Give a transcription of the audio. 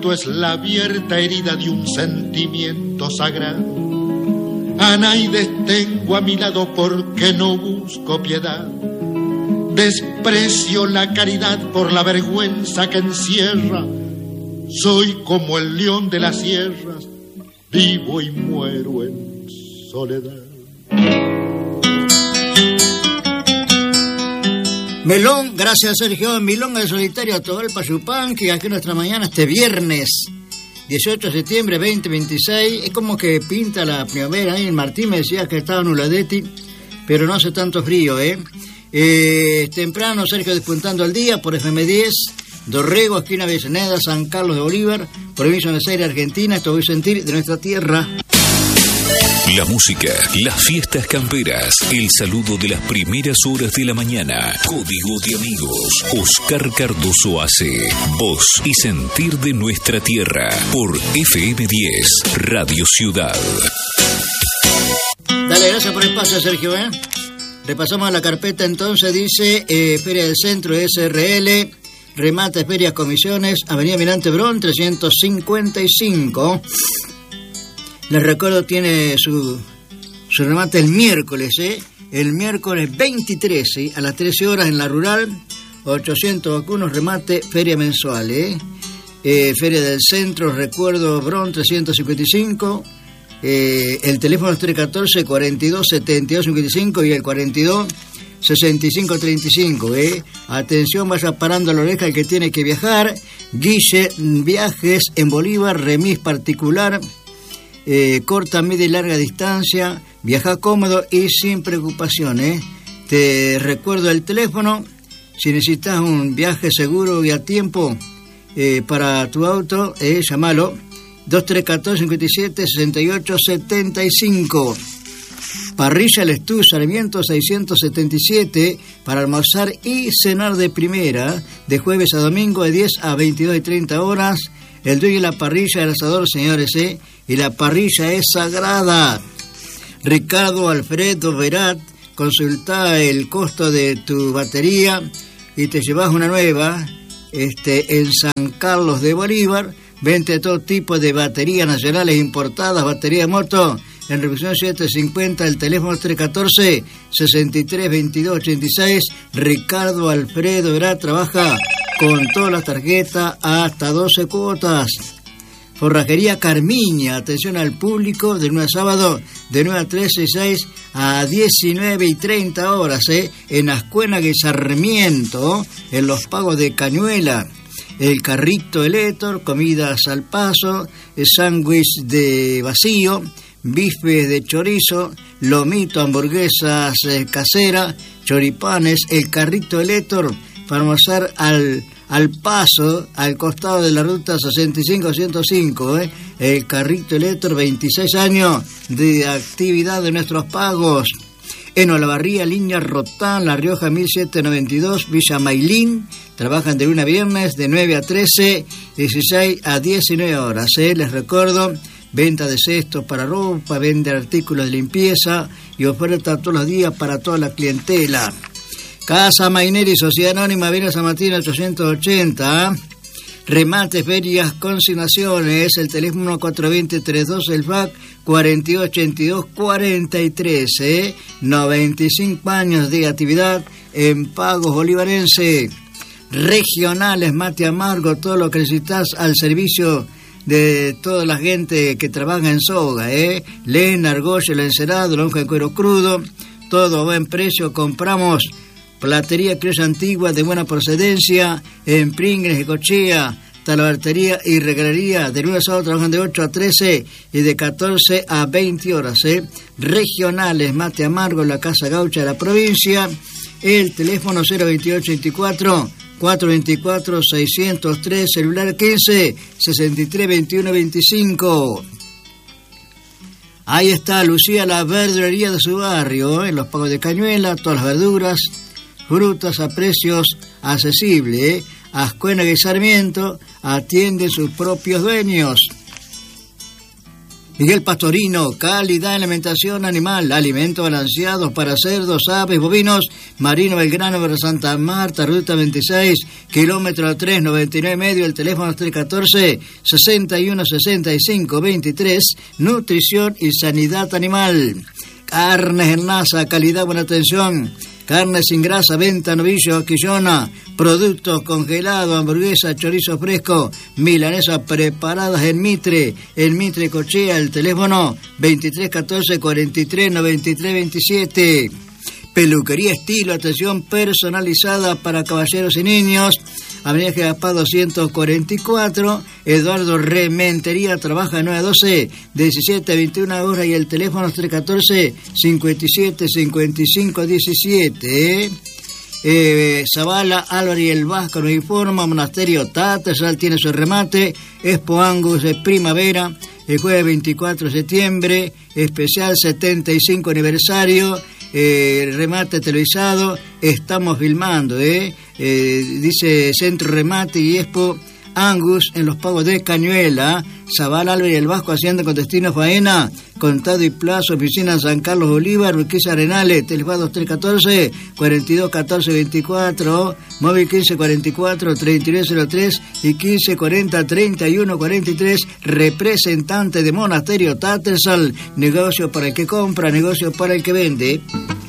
llanto es la abierta herida de un sentimiento sagrado. A Naides tengo a mi lado porque no busco piedad. Desprecio la caridad por la vergüenza que encierra. Soy como el león de las sierras, vivo y muero en soledad. Melón, gracias Sergio. Milonga de Solitario Atahualpa Yupanqui, aquí nuestra mañana este viernes 18 de septiembre 2026. Es como que pinta la primavera, ahí Martín me decía que estaba nubladetti, pero no hace tanto frío, temprano Sergio despuntando al día por FM10, Dorrego, esquina Avellaneda, San Carlos de Bolívar, provincia de Buenos Aires, Argentina. Esto voy a sentir de nuestra tierra. La música, las fiestas camperas, el saludo de las primeras horas de la mañana. Código de amigos. Oscar Cardoso hace voz y sentir de nuestra tierra por FM10 Radio Ciudad. Dale, gracias por el paso, Sergio. Repasamos la carpeta entonces. Dice Feria del Centro SRL, remate ferias, comisiones, Avenida Mirante Brón 355. Les recuerdo, tiene su remate el miércoles, el miércoles 23, a las 13 horas en la Rural, 800 vacunos, remate, feria mensual, Feria del Centro, recuerdo, Brón 355, el teléfono es 314-42-72-55 y el 42-65-35, Atención, vaya parando la oreja el que tiene que viajar. Guille Viajes en Bolívar, remis particular, corta, media y larga distancia, viaja cómodo y sin preocupaciones. Te recuerdo el teléfono, si necesitas un viaje seguro y a tiempo para tu auto, llámalo 2314-57-68-75. Parrilla El Estú, Sarmiento 677, para almorzar y cenar de primera, de jueves a domingo de 10 a 22 y 30 horas. El dueño de la parrilla, el asador, señores, y la parrilla es sagrada. Ricardo Alfredo Verat, consulta el costo de tu batería y te llevas una nueva. En San Carlos de Bolívar, vende todo tipo de baterías nacionales importadas, batería de moto, en revisión 750, el teléfono 314-6322-86. Ricardo Alfredo Verat trabaja con todas las tarjetas hasta 12 cuotas. Forrajería Carmiña, atención al público, de 9 a sábado, de 9 a 13 y 6 a 19 y 30 horas, en Ascuénaga y Sarmiento, en los pagos de Cañuela. El carrito de Héctor, comidas al paso, sándwich de vacío, bifes de chorizo, lomito, hamburguesas caseras, choripanes. El carrito de Héctor, para almorzar al paso, al costado de la ruta 65-105, el carrito Héctor, 26 años de actividad de nuestros pagos. En Olavarría, línea Rotán, La Rioja 1792, Villa Mailín, trabajan de lunes a viernes de 9 a 13, 16 a 19 horas. Les recuerdo, venta de cestos para ropa, vende artículos de limpieza y oferta todos los días para toda la clientela. Casa Maineri, Sociedad Anónima, Avenida San Martín 880. Remate, ferias, consignaciones, el teléfono 420-32, el FAC 4882-43, 95 años de actividad en pagos bolivarense. Regionales, mate amargo, todo lo que necesitas al servicio de toda la gente que trabaja en soga, Lena, argolla, el encerado, lonja de cuero crudo, todo a buen precio. Compramos platería criolla antigua de buena procedencia en Pringles, Ecochea, talabartería y regalería. De lunes a sábado trabajan de 8 a 13 y de 14 a 20 horas. Regionales, mate amargo, la Casa Gaucha de la provincia. El teléfono 02824 424 603, celular 15 63 21 25. Ahí está Lucía, la verdulería de su barrio, en los pagos de Cañuela, todas las verduras, frutas a precios accesibles. Ascuénaga y Sarmiento atienden sus propios dueños. Miguel Pastorino, calidad en alimentación animal, alimentos balanceados para cerdos, aves, bovinos, Marino Belgrano, Barrio Santa Marta, ruta 26, kilómetro 399 medio, el teléfono 314-6165-23, nutrición y sanidad animal. Carnes en Nasa, calidad, buena atención. Carne sin grasa, venta, novillo, quillona, productos congelados, hamburguesa, chorizo fresco, milanesas preparadas en Mitre Cochea, el teléfono 2314 43 93 27. Peluquería Estilo, atención personalizada para caballeros y niños. Avenida General 244, Eduardo Rementería, trabaja de 9 a 12, 17 a 21 horas, y el teléfono es 314 57 55 17. Zavala, Álvarez y el Vasco nos informa. Monasterio Tattersall tiene su remate. Expo Angus de primavera, el jueves 24 de septiembre, especial 75 aniversario. Remate televisado, estamos filmando, dice Centro Remate y Expo Angus en los pagos de Cañuela. Zavala, Álvarez y el Vasco, haciendo con destino faena, contado y plazo, oficina San Carlos Bolívar, Urquiza Arenales, teléfono 314 42 14 24, móvil 1544 3903 y 1540 31 43, representante de Monasterio Tattersall, negocio para el que compra, negocio para el que vende.